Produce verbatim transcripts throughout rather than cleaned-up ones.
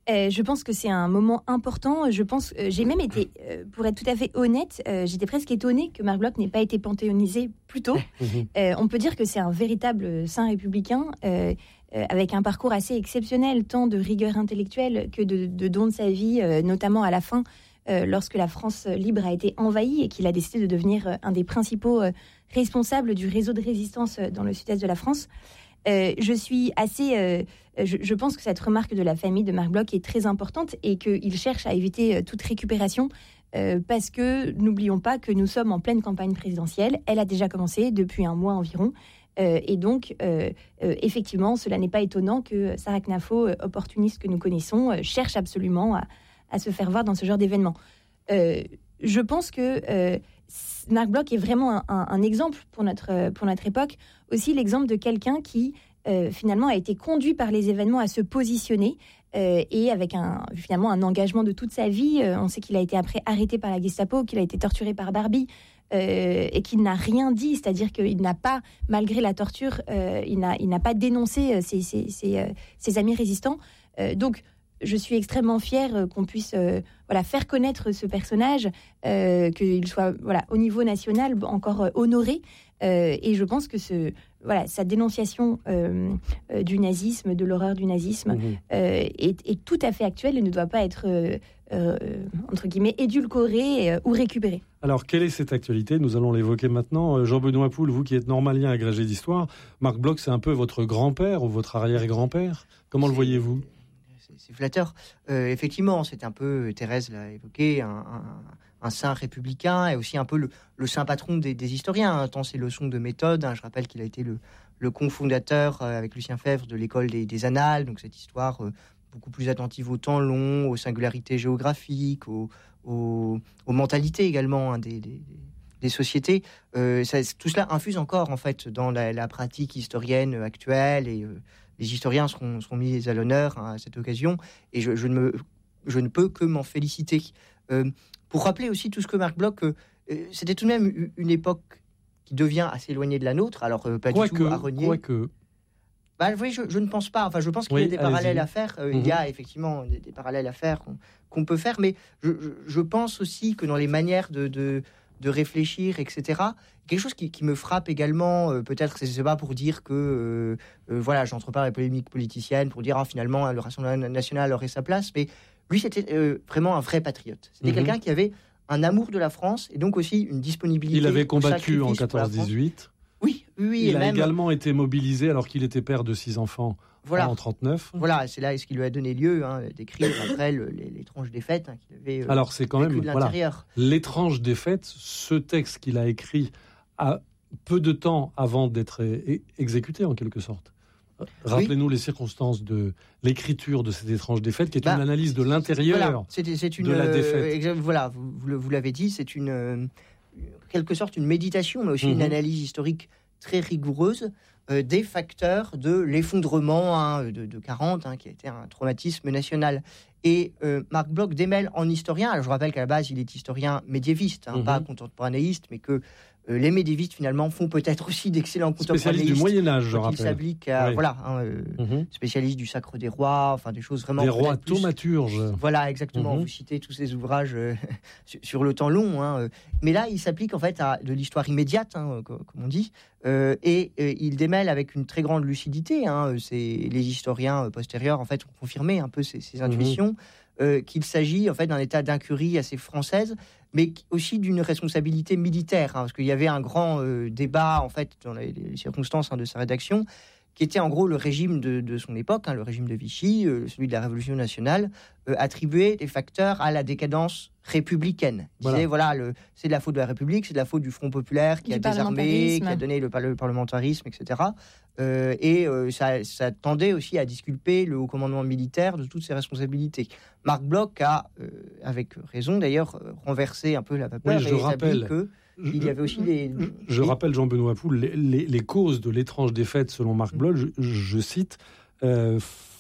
Euh, je pense que c'est un moment important. Je pense, euh, j'ai même été, euh, pour être tout à fait honnête, euh, j'étais presque étonnée que Marc Bloch n'ait pas été panthéonisé plus tôt. Euh, on peut dire que c'est un véritable saint républicain, euh, euh, avec un parcours assez exceptionnel, tant de rigueur intellectuelle que de, de don de sa vie, euh, notamment à la fin, euh, lorsque la France libre a été envahie et qu'il a décidé de devenir euh, un des principaux euh, responsables du réseau de résistance euh, dans le sud-est de la France. Euh, je suis assez... Euh, je, je pense que cette remarque de la famille de Marc Bloch est très importante et qu'il cherche à éviter euh, toute récupération euh, parce que n'oublions pas que nous sommes en pleine campagne présidentielle. Elle a déjà commencé depuis un mois environ. Euh, et donc, euh, euh, effectivement, cela n'est pas étonnant que Sarah Knafo, euh, opportuniste que nous connaissons, euh, cherche absolument à, à se faire voir dans ce genre d'événement. Euh, je pense que euh, Marc Bloch est vraiment un, un, un exemple pour notre, pour notre époque. Aussi l'exemple de quelqu'un qui, euh, finalement, a été conduit par les événements à se positionner euh, et avec un, finalement un engagement de toute sa vie. Euh, on sait qu'il a été après arrêté par la Gestapo, qu'il a été torturé par Barbie euh, et qu'il n'a rien dit. C'est-à-dire qu'il n'a pas, malgré la torture, euh, il, n'a, il n'a pas dénoncé ses, ses, ses, euh, ses amis résistants. Euh, donc, je suis extrêmement fière qu'on puisse euh, voilà, faire connaître ce personnage, euh, qu'il soit voilà, au niveau national encore euh, honoré. Euh, et je pense que ce, voilà, sa dénonciation euh, euh, du nazisme, de l'horreur du nazisme, mmh. euh, est, est tout à fait actuelle et ne doit pas être, euh, euh, entre guillemets, édulcorée euh, ou récupérée. Alors, quelle est cette actualité ? Nous allons l'évoquer maintenant. Jean-Benoît Poul, vous qui êtes normalien agrégé d'histoire, Marc Bloch, c'est un peu votre grand-père ou votre arrière-grand-père. Comment c'est... le voyez-vous ? C'est flatteur. Euh, effectivement, c'est un peu, Thérèse l'a évoqué, un, un, un saint républicain et aussi un peu le, le saint patron des, des historiens, hein, tant ses leçons de méthode. Hein, je rappelle qu'il a été le, le cofondateur euh, avec Lucien Febvre de l'école des, des Annales, donc cette histoire euh, beaucoup plus attentive au temps long, aux singularités géographiques, aux, aux, aux mentalités également hein, des, des, des sociétés. Euh, ça, tout cela infuse encore en fait dans la, la pratique historienne actuelle et euh, les historiens seront, seront mis à l'honneur hein, à cette occasion, et je, je, ne me, je ne peux que m'en féliciter. Euh, pour rappeler aussi tout ce que Marc Bloch, euh, c'était tout de même une époque qui devient assez éloignée de la nôtre, alors euh, pas quoi du que, tout à renier. Quoique. Bah, oui, je, je ne pense pas. Enfin, je pense qu'il oui, y a des allez-y. parallèles à faire. Euh, mm-hmm. Il y a effectivement des, des parallèles à faire qu'on, qu'on peut faire, mais je, je, je pense aussi que dans les manières de... de de réfléchir, et cetera. Quelque chose qui, qui me frappe également, euh, peut-être, c'est, c'est pas pour dire que, euh, euh, voilà, j'entre pas dans les polémiques politiciennes, pour dire, ah, finalement, hein, le Rassemblement national aurait sa place, mais lui, c'était euh, vraiment un vrai patriote. C'était mm-hmm. quelqu'un qui avait un amour de la France, et donc aussi une disponibilité. Il avait combattu en quatorze dix-huit. Oui, oui. Il et a même... également été mobilisé alors qu'il était père de six enfants voilà. en trente-neuf. Voilà, c'est là ce qui lui a donné lieu hein, d'écrire après le, les, l'étrange défaite hein, qu'il avait. Euh, alors c'est quand même de l'intérieur. Voilà, l'étrange défaite, ce texte qu'il a écrit à peu de temps avant d'être é- exécuté en quelque sorte. Rappelez-nous oui. les circonstances de l'écriture de cette étrange défaite, qui est bah, une analyse de l'intérieur voilà, c'est, c'est une, de la défaite. Euh, voilà, vous, vous, vous l'avez dit, c'est une euh, quelque sorte une méditation, mais aussi mmh. une analyse historique très rigoureuse euh, des facteurs de l'effondrement hein, de, de quarante, hein, qui a été un traumatisme national. Et euh, Marc Bloch démêle en historien, alors je rappelle qu'à la base, il est historien médiéviste, hein, mmh. pas contemporanéiste, mais que euh, les médiévistes, finalement, font peut-être aussi d'excellents contemporanéistes. Spécialiste du Moyen-Âge, je rappelle. Ils s'appliquent à, oui. voilà, hein, euh, mmh. spécialiste du Sacre des Rois, enfin des choses vraiment... Des rois thaumaturges. Voilà, exactement. Mmh. Vous citez tous ces ouvrages euh, sur, sur le temps long. Hein, euh. Mais là, il s'applique en fait à de l'histoire immédiate, hein, comme, comme on dit, euh, et euh, il démêle avec une très grande lucidité. Hein, c'est, les historiens euh, postérieurs, en fait, ont confirmé un peu ces, ces intuitions, mmh. euh, qu'il s'agit en fait d'un état d'incurie assez française, mais aussi d'une responsabilité militaire, hein, parce qu'il y avait un grand euh, débat en fait dans les, les circonstances hein, de sa rédaction, qui était en gros le régime de, de son époque, hein, le régime de Vichy, euh, celui de la Révolution nationale, euh, attribuait des facteurs à la décadence républicaine. Il voilà. disait, voilà, le, c'est de la faute de la République, c'est de la faute du Front populaire qui du a désarmé, qui a donné le, le parlementarisme, et cetera. Euh, et euh, ça, ça tendait aussi à disculper le haut commandement militaire de toutes ses responsabilités. Marc Bloch a, euh, avec raison d'ailleurs, renversé un peu la vapeur oui, je et établi rappelle. que il y avait aussi les... Je rappelle, Jean-Benoît Poul, les, les, les causes de l'étrange défaite, selon Marc Bloch, je, je cite, euh,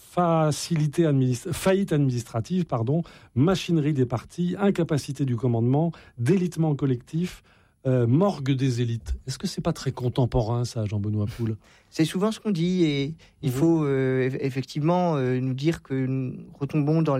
facilité administ- faillite administrative, pardon, machinerie des partis, incapacité du commandement, délitement collectif, euh, morgue des élites. Est-ce que c'est pas très contemporain, ça, Jean-Benoît Poul ? C'est souvent ce qu'on dit, et il mmh. faut euh, effectivement euh, nous dire que nous retombons dans